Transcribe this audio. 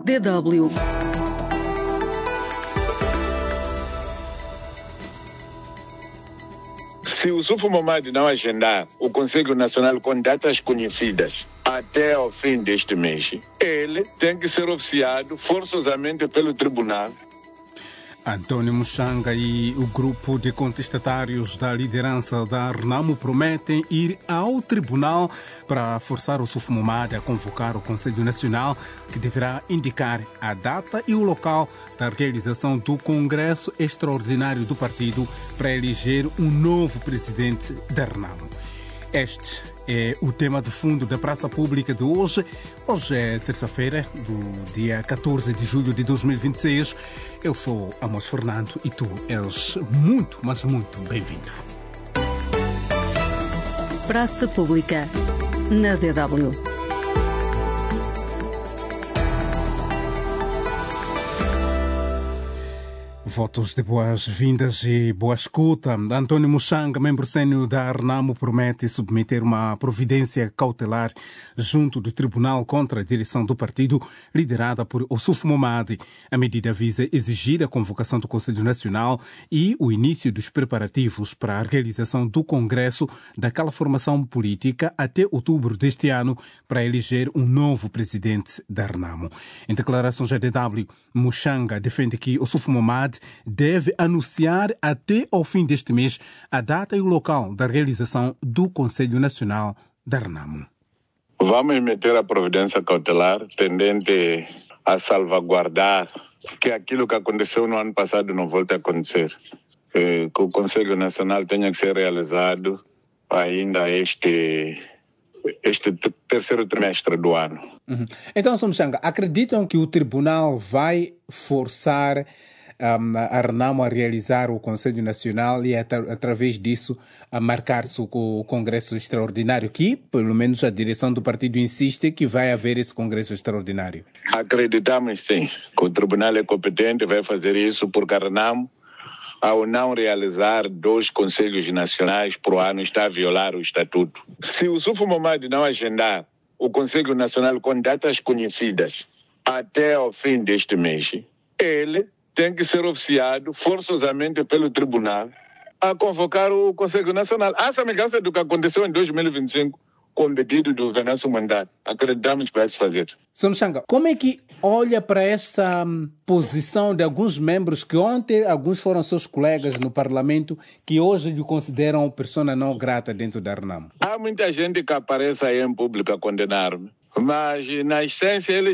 DW. Se o Sufo Momad não agendar o Conselho Nacional com datas conhecidas até ao fim deste mês, ele tem que ser oficiado forçosamente pelo tribunal. António Muxanga e o grupo de contestatários da liderança da Renamo prometem ir ao tribunal para forçar o Sufo Momad a convocar o Conselho Nacional, que deverá indicar a data e o local da realização do Congresso Extraordinário do partido para eleger um novo presidente da Renamo. Este é o tema de fundo da Praça Pública de hoje. Hoje é terça-feira, do dia 14 de julho de 2026. Eu sou Amos Fernando e tu és muito, mas muito bem-vindo. Praça Pública, na DW. Votos de boas-vindas e boa escuta. António Muxanga, membro sênior da Renamo, promete submeter uma providência cautelar junto do Tribunal contra a direção do partido, liderada por Sufo Momad. A medida visa exigir a convocação do Conselho Nacional e o início dos preparativos para a realização do Congresso daquela formação política até outubro deste ano para eleger um novo presidente da Renamo. Em declarações à DW, Muxanga defende que Sufo Momad deve anunciar até ao fim deste mês a data e o local da realização do Conselho Nacional da Renamo. Vamos emitir a providência cautelar tendente a salvaguardar que aquilo que aconteceu no ano passado não volte a acontecer. Que o Conselho Nacional tenha que ser realizado ainda este terceiro trimestre do ano. Então, Sr. Muxanga, acreditam que o Tribunal vai forçar a Renamo a realizar o Conselho Nacional e, através disso, a marcar-se o Congresso Extraordinário, que, pelo menos, a direção do partido insiste que vai haver esse Congresso Extraordinário? Acreditamos, sim, que o Tribunal é competente e vai fazer isso, porque a Renamo, ao não realizar 2 Conselhos Nacionais por ano, está a violar o Estatuto. Se o Sufo Momad não agendar o Conselho Nacional com datas conhecidas até ao fim deste mês, ele tem que ser oficiado forçosamente pelo tribunal a convocar o Conselho Nacional. À semelhança do que aconteceu em 2025 com o pedido do Venâncio Mandato. Acreditamos que vai se fazer. Sr. Muxanga, como é que olha para esta posição de alguns membros que ontem alguns foram seus colegas no Parlamento que hoje lhe consideram persona não grata dentro da Renamo? Há muita gente que aparece aí em público a condenar-me, mas na essência eles